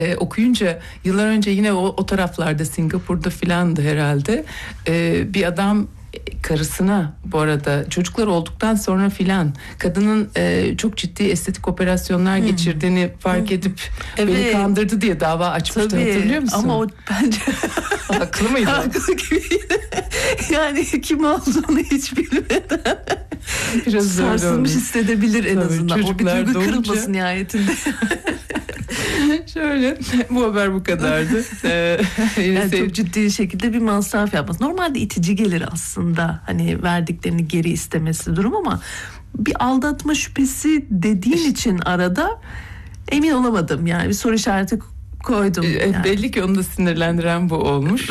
okuyunca yıllar önce yine o taraflarda, Singapur'da filandı herhalde, bir adam karısına, bu arada çocuklar olduktan sonra filan, kadının çok ciddi estetik operasyonlar geçirdiğini fark edip beni kandırdı diye dava açmıştı. Tabii, hatırlıyor musun? Ama o bence haklı mıydı? Haklı gibiydi. Yani kim olduğunu hiç bilmeden biraz sarsılmış hissedebilir en azından. O bir duygu kırılması nihayetinde. Şöyle, bu haber bu kadardı. Yani çok ciddi şekilde bir masraf yapması. Normalde itici gelir aslında, hani verdiklerini geri istemesi durum, ama bir aldatma şüphesi dediğin için arada emin olamadım. Yani bir soru işareti koydum. Yani. Belli ki onu da sinirlendiren bu olmuş.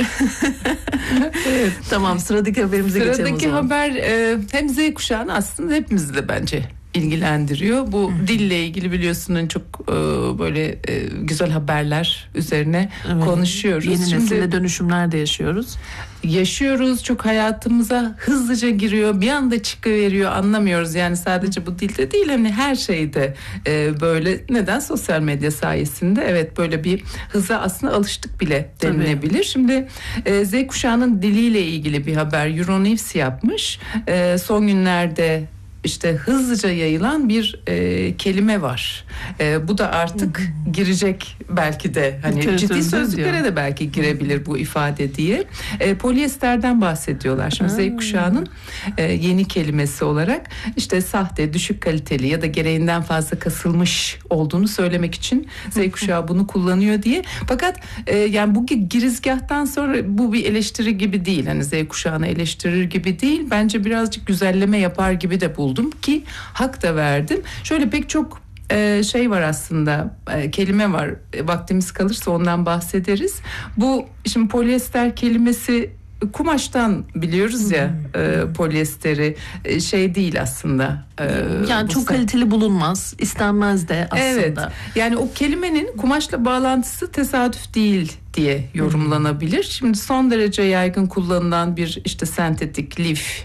Evet. Tamam, sıradaki haberimize geçelim o zaman. Sıradaki haber hem Z kuşağını aslında hepimizi de bence ilgilendiriyor. Bu dille ilgili biliyorsun çok böyle güzel haberler üzerine konuşuyoruz. Yeni nesille dönüşümler de yaşıyoruz. Çok hayatımıza hızlıca giriyor. Bir anda çıkıveriyor, anlamıyoruz. Yani sadece bu dilde değil, hani her şeyde böyle. Neden? Sosyal medya sayesinde. Evet, böyle bir hıza aslında alıştık bile denilebilir. Tabii. Şimdi Z kuşağının diliyle ilgili bir haber Euronews yapmış. Son günlerde İşte hızlıca yayılan bir kelime var. Bu da artık girecek belki de, hani ciddi sözlüklere de belki girebilir bu ifade diye. Polyesterden bahsediyorlar. Şimdi Z kuşağının yeni kelimesi olarak işte sahte, düşük kaliteli ya da gereğinden fazla kasılmış olduğunu söylemek için Z kuşağı bunu kullanıyor diye. Fakat yani bu girizgahtan sonra bu bir eleştiri gibi değil. Hani Z kuşağını eleştirir gibi değil. Bence birazcık güzelleme yapar gibi de buldum ki hak da verdim. Şöyle pek çok şey var aslında, kelime var. Vaktimiz kalırsa ondan bahsederiz. Bu şimdi polyester kelimesi kumaştan biliyoruz ya, polyesteri şey değil aslında. Yani çok kaliteli bulunmaz, istenmez de aslında. Evet. Yani o kelimenin kumaşla bağlantısı tesadüf değil diye yorumlanabilir. Şimdi son derece yaygın kullanılan bir işte sentetik lif,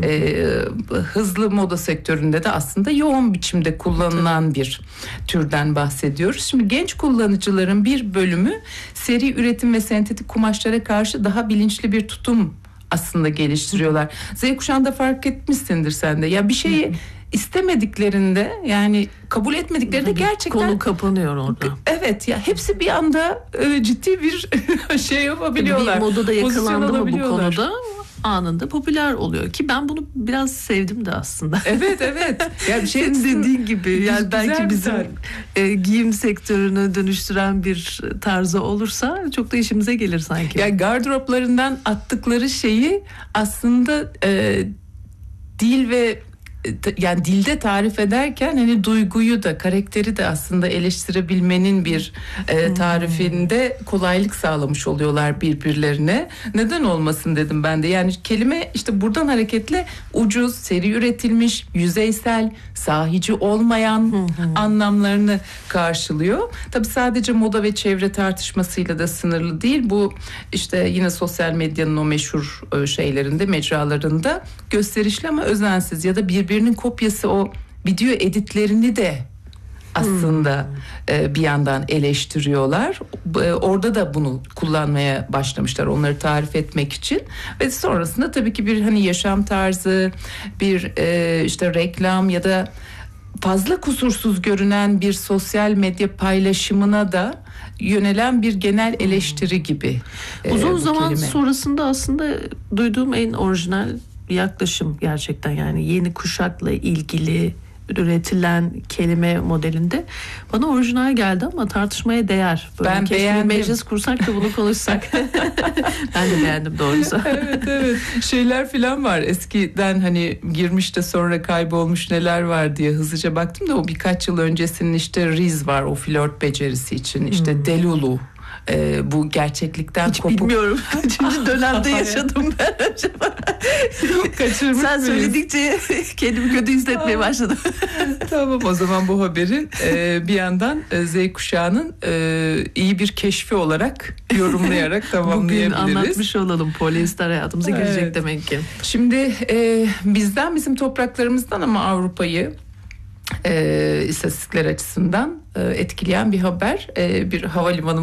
hızlı moda sektöründe de aslında yoğun biçimde kullanılan bir türden bahsediyoruz. Şimdi genç kullanıcıların bir bölümü seri üretim ve sentetik kumaşlara karşı daha bilinçli bir tutum aslında geliştiriyorlar. Z kuşağında fark etmişsindir sen de. Ya bir şeyi istemediklerinde, yani kabul etmediklerinde gerçekten konu kapanıyor orada. Evet ya, hepsi bir anda ciddi bir şey yapabiliyorlar. Bir modada yakalandı mı bu konuda, anında popüler oluyor ki ben bunu biraz sevdim de aslında. Evet. Yani bir şey senin dediğin gibi, yani belki bizim giyim sektörünü dönüştüren bir tarzı olursa çok da işimize gelir sanki. Yani gardıroplarından attıkları şeyi aslında dil ve yani dilde tarif ederken hani duyguyu da, karakteri de aslında eleştirebilmenin bir tarifinde kolaylık sağlamış oluyorlar birbirlerine. Neden olmasın dedim ben de. Yani kelime işte buradan hareketle ucuz, seri üretilmiş, yüzeysel, sahici olmayan anlamlarını karşılıyor. Tabii sadece moda ve çevre tartışmasıyla da sınırlı değil. Bu işte yine sosyal medyanın o meşhur şeylerinde, mecralarında gösterişli ama özensiz ya da birbirinin kopyası o video editlerini de aslında bir yandan eleştiriyorlar. Orada da bunu kullanmaya başlamışlar, onları tarif etmek için. Ve sonrasında tabii ki bir hani yaşam tarzı, bir işte reklam ya da fazla kusursuz görünen bir sosyal medya paylaşımına da yönelen bir genel eleştiri gibi. Uzun zaman kelime sonrasında aslında duyduğum en orijinal yaklaşım gerçekten, yani yeni kuşakla ilgili üretilen kelime modelinde bana orijinal geldi ama tartışmaya değer. Böyle ben beğendim. Meclis kursak da bunu konuşsak. Ben de beğendim doğrusu. Evet. Şeyler falan var. Eskiden hani girmiş de sonra kaybolmuş neler var diye hızlıca baktım da o birkaç yıl öncesinin işte Riz var, o flört becerisi için. İşte Delulu. Bu gerçeklikten hiç kopuk. Bilmiyorum. Kaçıncı dönemde yaşadım ben acaba? Kaçırmış sen mıyız? Söyledikçe kendimi kötü hissetmeye başladım. Tamam, o zaman bu haberin bir yandan Z kuşağının iyi bir keşfi olarak yorumlayarak tamamlayabiliriz. Bugün anlatmış olalım, polyester hayatımıza girecek demek ki. Şimdi bizim topraklarımızdan ama Avrupa'yı istatistikler açısından etkileyen bir haber. Bir havalimanı